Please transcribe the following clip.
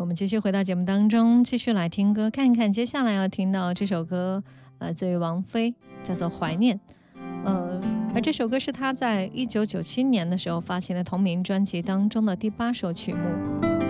们继续回到节目当中，继续来听歌，看看接下来要听到这首歌来自于王菲，叫做《怀念》。而这首歌是她在1997年的时候发行的同名专辑当中的第8首曲目。